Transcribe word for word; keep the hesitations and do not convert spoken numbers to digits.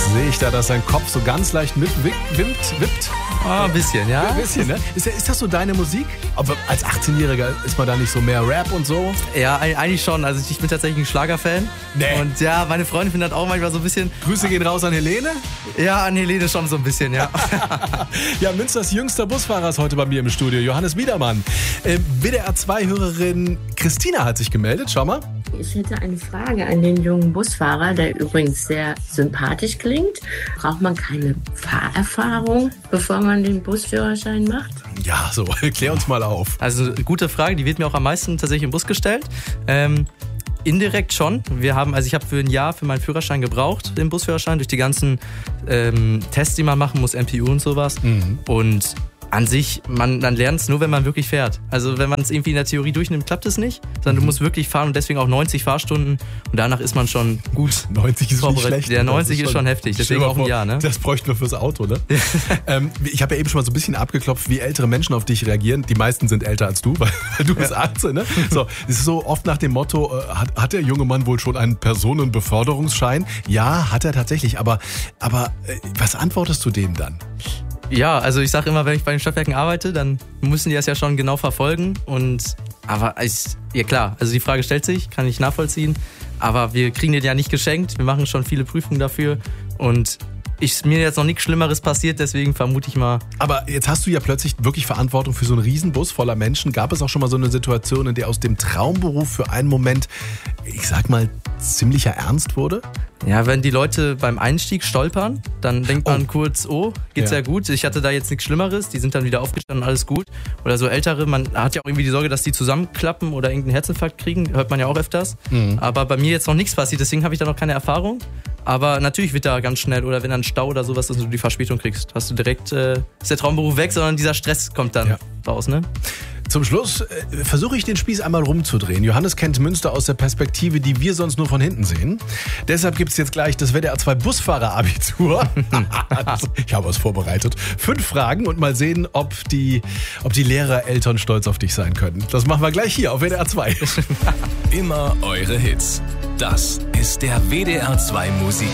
sehe ich da, dass sein Kopf so ganz leicht mitwippt, wippt. Ah, ein bisschen, ja. Ein bisschen, ne? Ist, ist das so deine Musik? Aber als achtzehnjähriger ist man da nicht so mehr Rap und so? Ja, eigentlich schon. Also ich bin tatsächlich ein Schlagerfan. Nee. Und ja, meine Freundin findet auch manchmal so ein bisschen... Grüße gehen raus an Helene? Ja, an Helene schon so ein bisschen, ja. Ja, Münsters jüngster Busfahrer ist heute bei mir im Studio, Johannes Biedermann. Äh, W D R zwei Hörerin Christina hat sich gemeldet, schau mal. Ich hätte eine Frage an den jungen Busfahrer, der übrigens sehr sympathisch klingt. Braucht man keine Fahrerfahrung, bevor man den Busführerschein macht? Ja, so, klär uns mal auf. Also gute Frage, die wird mir auch am meisten tatsächlich im Bus gestellt. Ähm, indirekt schon. Wir haben, also ich habe für ein Jahr für meinen Führerschein gebraucht, den Busführerschein, durch die ganzen ähm, Tests, die man machen muss, M P U und sowas. Mhm. Und an sich, man, man lernt es nur, wenn man wirklich fährt. Also wenn man es irgendwie in der Theorie durchnimmt, klappt es nicht. Sondern du musst wirklich fahren und deswegen auch neunzig Fahrstunden. Und danach ist man schon gut neunzig ist nicht schlecht. Ja, neunzig ist schon, ist schon heftig. Deswegen auch ein Jahr, ne? Das bräuchten wir fürs Auto, ne? ähm, ich habe ja eben schon mal so ein bisschen abgeklopft, wie ältere Menschen auf dich reagieren. Die meisten sind älter als du, weil, weil du bist ja achtzehn, ne? So, es ist so oft nach dem Motto, äh, hat, hat der junge Mann wohl schon einen Personenbeförderungsschein? Ja, hat er tatsächlich. Aber, aber äh, was antwortest du dem dann? Ja, also ich sage immer, wenn ich bei den Stadtwerken arbeite, dann müssen die das ja schon genau verfolgen. Und aber ich, ja klar, also die Frage stellt sich, kann ich nachvollziehen. Aber wir kriegen den ja nicht geschenkt. Wir machen schon viele Prüfungen dafür. Und ist mir jetzt noch nichts Schlimmeres passiert, deswegen vermute ich mal. Aber jetzt hast du ja plötzlich wirklich Verantwortung für so einen Riesenbus voller Menschen. Gab es auch schon mal so eine Situation, in der aus dem Traumberuf für einen Moment, ich sag mal, ziemlicher Ernst wurde? Ja, wenn die Leute beim Einstieg stolpern, dann denkt man oh. kurz, oh, geht's ja. ja gut. Ich hatte da jetzt nichts Schlimmeres, die sind dann wieder aufgestanden, alles gut. Oder so Ältere, man hat ja auch irgendwie die Sorge, dass die zusammenklappen oder irgendeinen Herzinfarkt kriegen, hört man ja auch öfters. Mhm. Aber bei mir jetzt noch nichts passiert, deswegen habe ich da noch keine Erfahrung. Aber natürlich wird da ganz schnell, oder wenn dann Stau oder sowas, dass du die Verspätung kriegst, hast du direkt, äh, ist der Traumberuf weg, sondern dieser Stress kommt dann ja. raus, ne? Zum Schluss äh, versuche ich den Spieß einmal rumzudrehen. Johannes kennt Münster aus der Perspektive, die wir sonst nur von hinten sehen. Deshalb gibt es jetzt gleich das W D R zwei Busfahrer-Abitur. Ich habe was vorbereitet. Fünf Fragen und mal sehen, ob die, ob die Lehrer-Eltern stolz auf dich sein können. Das machen wir gleich hier auf W D R zwei. Immer eure Hits. Das ist der W D R zwei Musik.